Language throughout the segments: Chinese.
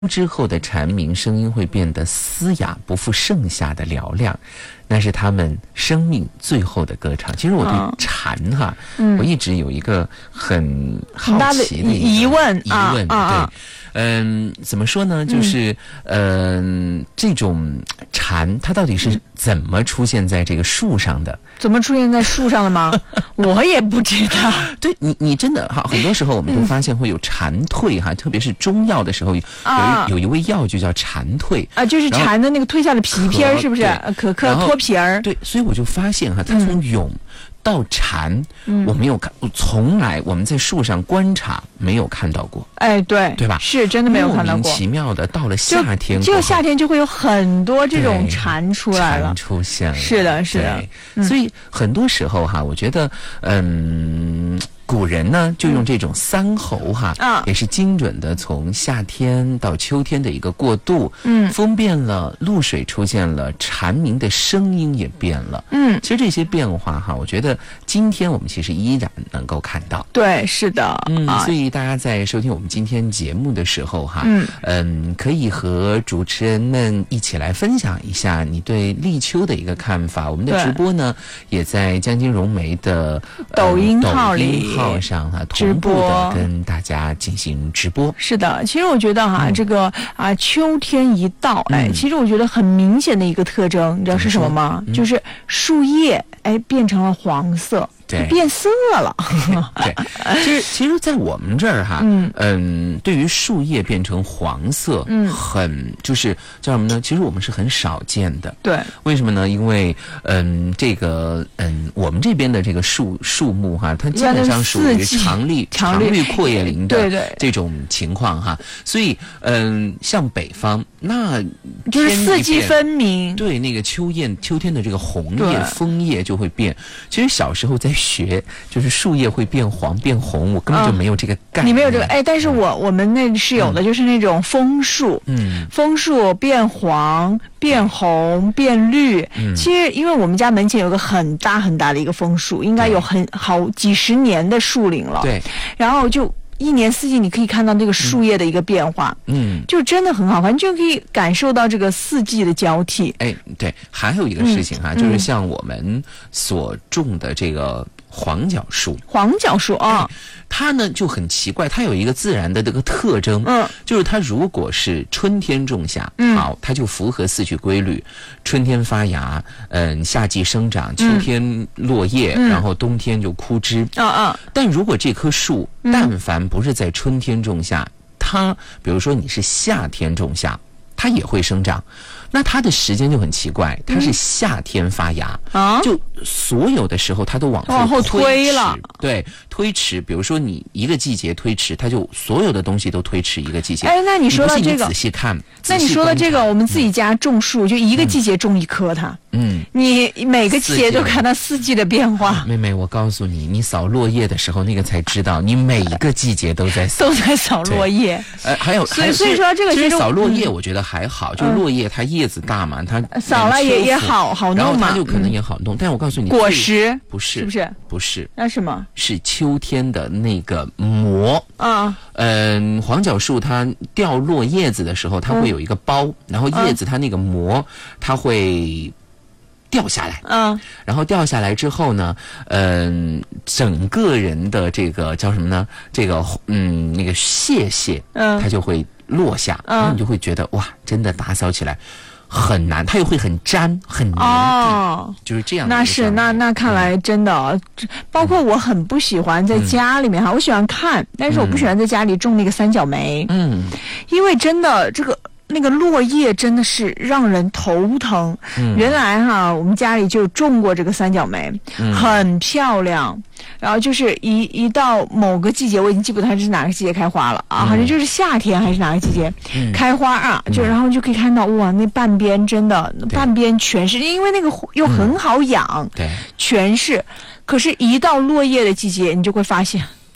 之后的蝉鸣声音会变得嘶哑，不复盛夏的嘹亮，那是他们生命最后的歌唱。其实我对蝉我一直有一个很好奇的疑问， 对，怎么说呢？就是这种蝉它到底是怎么出现在这个树上的？ 怎么出现在树上的吗？我也不知道。 对，你真的很多时候我们都发现会有蝉蜕特别是中药的时候有一味药就叫蝉蜕啊，就是蝉的那个蜕下的皮皮儿，是不是？可脱皮儿。 对，所以我就发现它从蛹到蝉，我没有看，从来我们在树上观察没有看到过。 哎，对吧？是真的没有看到过。 莫名其妙的，到了夏天， 就夏天就会有很多这种蝉出来了， 蝉出现了。 是的，是的。 所以很多时候我觉得，古人呢就用这种三候也是精准的从夏天到秋天的一个过渡。风变了，露水出现了，蝉鸣的声音也变了。其实这些变化我觉得今天我们其实依然能够看到。 对，是的。 所以大家在收听我们今天节目的时候可以和主持人们一起来分享一下你对立秋的一个看法。我们的直播呢也在江津融媒的抖音号上同步的跟大家进行直播。 是的，其实我觉得这个秋天一到，其实我觉得很明显的一个特征，你知道是什么吗？就是树叶变成了黄色。变色了。 对，其实在我们这儿对于树叶变成黄色，就是叫什么呢？其实我们是很少见的。 对， 为什么呢？因为这个我们这边的这个树木它基本上属于常绿阔叶林的这种情况所以像北方那就是四季分明。 对，那个秋天的这个红叶枫叶就会变。其实小时候在学就是树叶会变黄变红，我根本就没有这个概念。 你没有这个但是我们那是有的，就是那种枫树，枫树变黄变红变绿。其实因为我们家门前有个很大很大的一个枫树，应该有好几十年的树龄了。 对， 然后就一年四季你可以看到那个树叶的一个变化，就真的很好看，就可以感受到这个四季的交替。 对，还有一个事情就是像我们所种的这个黄角树它呢就很奇怪，它有一个自然的这个特征，就是它如果是春天种下，它就符合四季规律，春天发芽，夏季生长，秋天落叶，然后冬天就枯枝。但如果这棵树但凡不是在春天种下，它比如说你是夏天种下，它也会生长。那它的时间就很奇怪，它是夏天发芽，就所有的时候它都往后推了。对，推迟，比如说你一个季节推迟，它就所有的东西都推迟一个季节。 那你说到这个， 仔细看， 那你说到这个，我们自己家种树，就一个季节种一棵它。你每个季节都看到四季的变化。 妹妹，我告诉你，你扫落叶的时候，那个才知道，你每一个季节都在扫落叶。 还有， 所以说这个其实扫落叶，我觉得还好，就落叶它叶子大嘛，它扫了也好弄嘛， 然后它就可能也好弄。但是我告诉你， 果实不是， 是不是？ 不是， 那什么？ 是秋天的那个膜黄角树它掉落叶子的时候，它会有一个包，然后叶子它那个膜它会掉下来，然后掉下来之后呢，整个人的这个叫什么呢？这个那个屑它就会落下，然后你就会觉得哇，真的打扫起来很难，它又会很粘很黏地，就是这样的。 那看来真的包括我很不喜欢在家里面我喜欢看，但是我不喜欢在家里种那个三角梅，因为真的那个落叶真的是让人头疼。原来我们家里就种过这个三角梅，很漂亮。然后就是一到某个季节，我已经记不得它是哪个季节开花了好像就是夏天还是哪个季节开花然后就可以看到哇，那半边真的半边全是，因为那个又很好养，全是。可是一到落叶的季节，你就会发现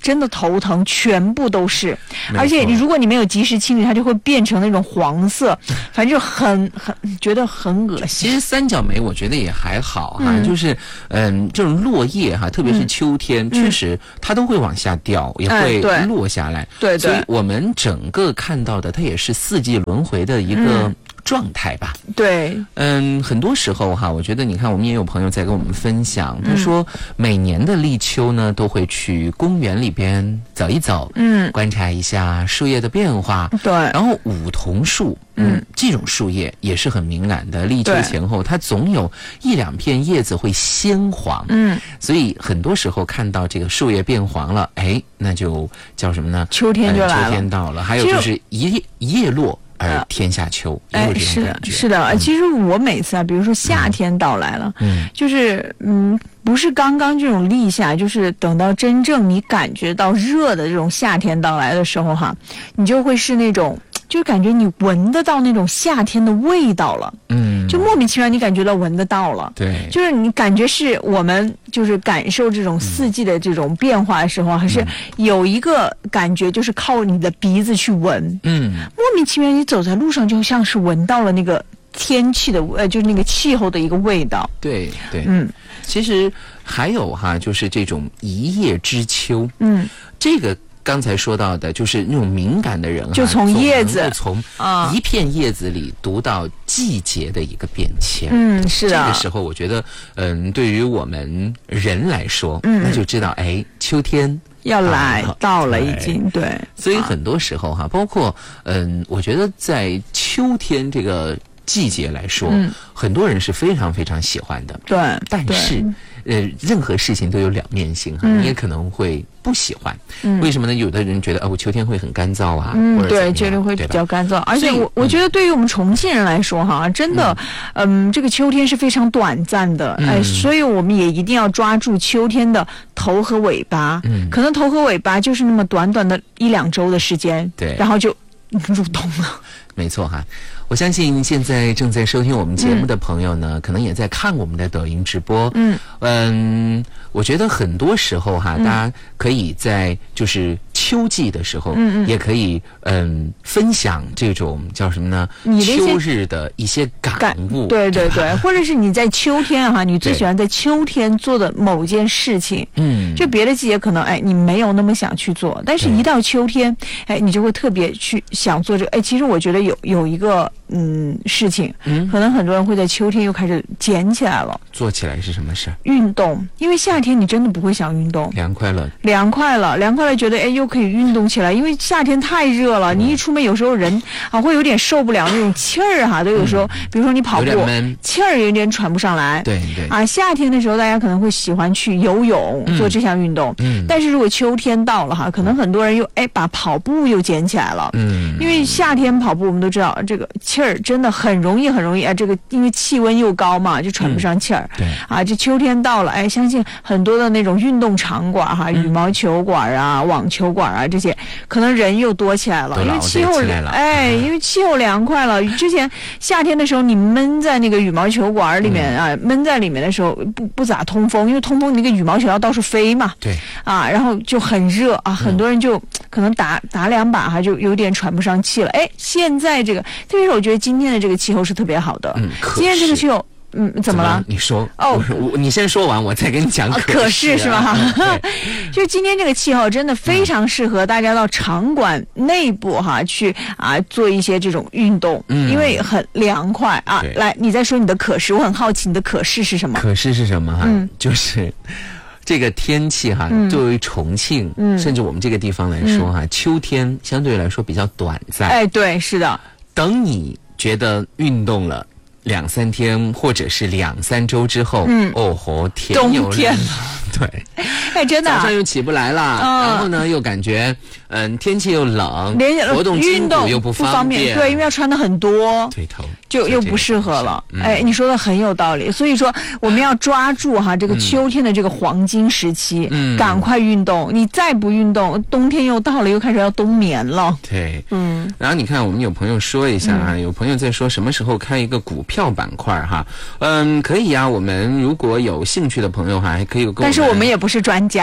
真的头疼，全部都是。而且如果你没有及时清理，它就会变成那种黄色，反正就很觉得很恶心。 其实三角梅我觉得也还好哈，就是这种落叶哈，特别是秋天，确实它都会往下掉，也会落下来。 对， 所以我们整个看到的，它也是四季轮回的一个状态吧。 对， 很多时候哈，我觉得你看，我们也有朋友在跟我们分享，他说每年的立秋呢，都会去公园里边走一走，观察一下树叶的变化。 对， 然后梧桐树，这种树叶也是很敏感的，立秋前后它总有一两片叶子会鲜黄，所以很多时候看到这个树叶变黄了，哎，那就叫什么呢？ 秋天就来了， 秋天到了。还有就是一叶落而天下秋，也有这种感觉。 是的，其实我每次啊，比如说夏天到来了，就是不是刚刚这种立夏，就是等到真正你感觉到热的这种夏天到来的时候哈，你就会是那种。就感觉你闻得到那种夏天的味道了，就莫名其妙你感觉到闻得到了， 对， 就是你感觉是我们就是感受这种四季的这种变化的时候，还是有一个感觉就是靠你的鼻子去闻，莫名其妙你走在路上就像是闻到了那个天气的就是那个气候的一个味道， 对，其实还有哈，就是这种一叶知秋，这个。刚才说到的，就是那种敏感的人， 就从叶子， 从一片叶子里读到季节的一个变迁。 是的。 这个时候，我觉得，对于我们人来说，那就知道，哎，秋天要来到了，已经对。 所以很多时候哈，包括我觉得在秋天这个季节来说，很多人是非常非常喜欢的。 对， 但是。任何事情都有两面性哈，你也可能会不喜欢。为什么呢？有的人觉得我秋天会很干燥啊， 对，觉得会比较干燥。而且我觉得对于我们重庆人来说哈，真的，这个秋天是非常短暂的，所以我们也一定要抓住秋天的头和尾巴。可能头和尾巴就是那么短短的1-2周的时间， 对， 然后就入冬了。 没错哈。我相信现在正在收听我们节目的朋友呢，可能也在看我们的抖音直播。我觉得很多时候哈，大家可以在就是秋季的时候，也可以分享这种叫什么呢？秋日的一些感悟。 对，或者是你在秋天哈，你最喜欢在秋天做的某件事情。就别的季节可能你没有那么想去做，但是一到秋天，你就会特别去想做这个。其实我觉得有一个事情，可能很多人会在秋天又开始捡起来了。 做起来是什么事？ 运动，因为夏天你真的不会想运动， 凉快了， 觉得又可以运动起来，因为夏天太热了，你一出门有时候人会有点受不了那种气儿哈，都有时候，比如说你跑步，气儿有点喘不上来， 对夏天的时候大家可能会喜欢去游泳，做这项运动，但是如果秋天到了哈，可能很多人又把跑步又捡起来了，因为夏天跑步我们都知道这个气儿真的很容易这个因为气温又高嘛，就喘不上气儿，这秋天到了，相信很多的那种运动场馆哈，羽毛球馆啊、网球馆啊这些，可能人又多起来了，因为气候因为气候凉快了。之前夏天的时候，你闷在那个羽毛球馆里面闷在里面的时候不咋通风，因为通风你那个羽毛球要到处飞嘛， 对然后就很热很多人就可能打2把哈，就有点喘不上气了。现在这个，特别是我觉得今天的这个气候是特别好的，今天这个气候。怎么了？ 你说你先说完，我再跟你讲。 可是是吧？就是今天这个气候真的非常适合大家到场馆内部哈去做一些这种运动，因为很凉快来，你再说你的可是，我很好奇你的可是是什么？ 可是是什么哈？就是这个天气哈，作为重庆，甚至我们这个地方来说哈，秋天相对来说比较短暂。 对，是的。 等你觉得运动了2-3天，或者是2-3周之后，天又冷了，对， 真的早上又起不来了，然后呢又感觉天气又冷，活动筋骨又不方便， 对，因为要穿的很多， 对头就又不适合了。你说的很有道理，所以说我们要抓住哈这个秋天的这个黄金时期，赶快运动。你再不运动，冬天又到了，又开始要冬眠了。 对，然后你看，我们有朋友说一下有朋友在说什么时候开一个股票板块哈，可以我们如果有兴趣的朋友还可以跟我们， 但是我们也不是专家。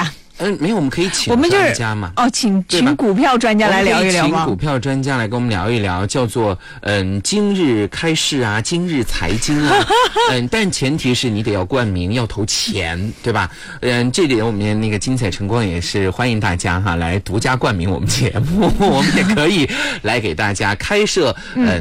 没有，我们可以请专家嘛。 请股票专家来聊一聊吗？ 请股票专家来跟我们聊一聊，叫做今日开市啊，今日财经啊，但前提是你得要冠名，要投钱，对吧？这里我们那个精彩晨光也是欢迎大家哈来独家冠名我们节目，我们也可以来给大家开设